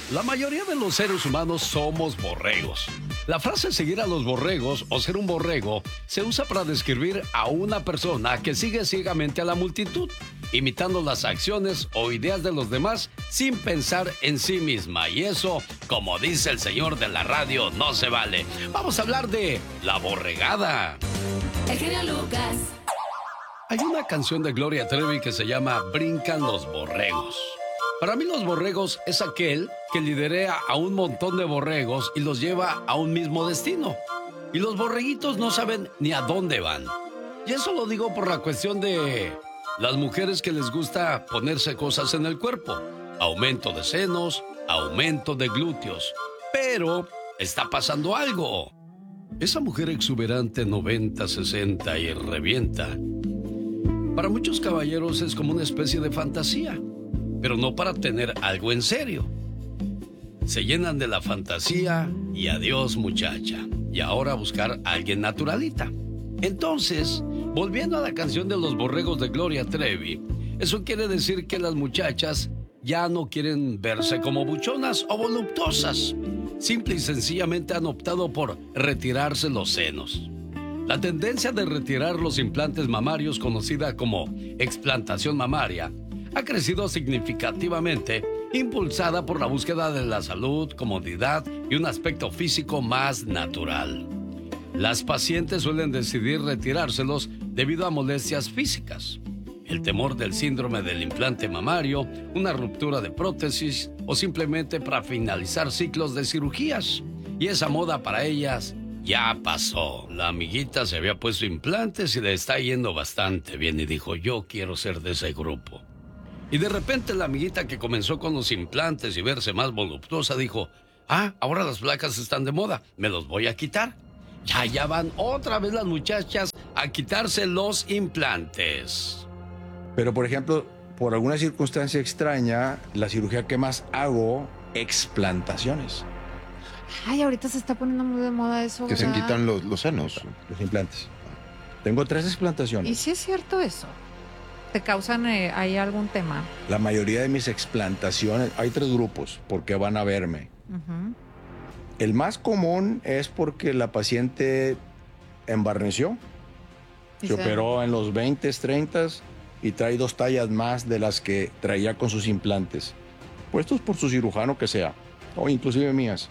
La mayoría de los seres humanos somos borregos. La frase seguir a los borregos o ser un borrego se usa para describir a una persona que sigue ciegamente a la multitud, imitando las acciones o ideas de los demás sin pensar en sí misma. Y eso, como dice el señor de la radio, no se vale. Vamos a hablar de la borregada. El genio Lucas. Hay una canción de Gloria Trevi que se llama Brincan los borregos. Para mí los borregos es aquel que liderea a un montón de borregos y los lleva a un mismo destino. Y los borreguitos no saben ni a dónde van. Y eso lo digo por la cuestión de las mujeres que les gusta ponerse cosas en el cuerpo. Aumento de senos, aumento de glúteos. Pero está pasando algo. Esa mujer exuberante 90, 60 y revienta. Para muchos caballeros es como una especie de fantasía, pero no para tener algo en serio. Se llenan de la fantasía y adiós muchacha. Y ahora a buscar a alguien naturalita. Entonces, volviendo a la canción de los borregos de Gloria Trevi, eso quiere decir que las muchachas ya no quieren verse como buchonas o voluptuosas. Simple y sencillamente han optado por retirarse los senos. La tendencia de retirar los implantes mamarios, conocida como explantación mamaria, ha crecido significativamente, impulsada por la búsqueda de la salud, comodidad y un aspecto físico más natural. Las pacientes suelen decidir retirárselos debido a molestias físicas, el temor del síndrome del implante mamario, una ruptura de prótesis o simplemente para finalizar ciclos de cirugías. Y esa moda para ellas ya pasó. La amiguita se había puesto implantes y le está yendo bastante bien y dijo, yo quiero ser de ese grupo. Y de repente la amiguita que comenzó con los implantes y verse más voluptuosa dijo, ahora las placas están de moda, me los voy a quitar. Ya van otra vez las muchachas a quitarse los implantes. Pero por ejemplo, por alguna circunstancia extraña, la cirugía que más hago, explantaciones. Ay, ahorita se está poniendo muy de moda eso, Que ¿verdad? se quitan los senos. Los implantes. Tengo 3 explantaciones. ¿Y si es cierto eso? ¿Te causan ahí algún tema? La mayoría de mis explantaciones, hay 3 grupos porque van a verme. Uh-huh. El más común es porque la paciente embarneció, se operó en los 20, 30 y trae 2 tallas más de las que traía con sus implantes, puestos por su cirujano que sea, o inclusive mías.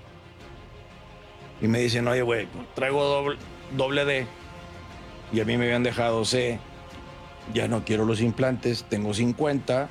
Y me dicen, oye, güey, traigo doble D y a mí me habían dejado C. Ya no quiero los implantes, tengo 50,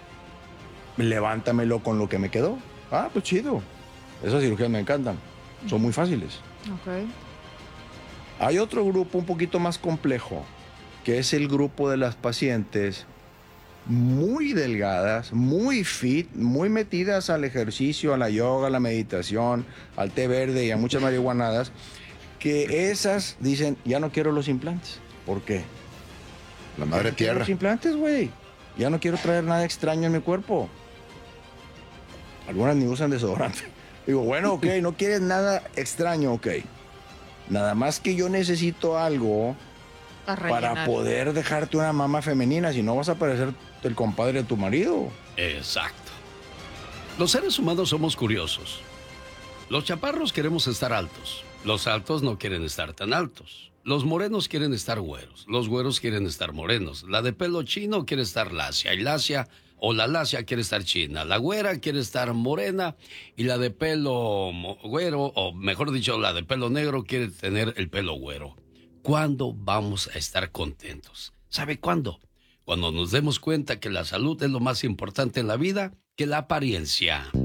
levántamelo con lo que me quedó. Pues chido. Esas cirugías me encantan, son muy fáciles. Ok. Hay otro grupo un poquito más complejo, que es el grupo de las pacientes muy delgadas, muy fit, muy metidas al ejercicio, a la yoga, a la meditación, al té verde y a muchas marihuanadas, que esas dicen, ya no quiero los implantes. ¿Por qué? La madre Quiero tierra. los implantes, güey. Ya no quiero traer nada extraño en mi cuerpo. Algunas ni usan desodorante. Digo, bueno, ok, no quieres nada extraño, ok. Nada más que yo necesito algo para poder dejarte una mama femenina, si no vas a parecer el compadre de tu marido. Exacto. Los seres humanos somos curiosos. Los chaparros queremos estar altos. Los altos no quieren estar tan altos. Los morenos quieren estar güeros. Los güeros quieren estar morenos. La de pelo chino quiere estar lacia. Y lacia o la lacia quiere estar china. La güera quiere estar morena. Y la de pelo güero, o mejor dicho, la de pelo negro quiere tener el pelo güero. ¿Cuándo vamos a estar contentos? ¿Sabe cuándo? Cuando nos demos cuenta que la salud es lo más importante en la vida que la apariencia.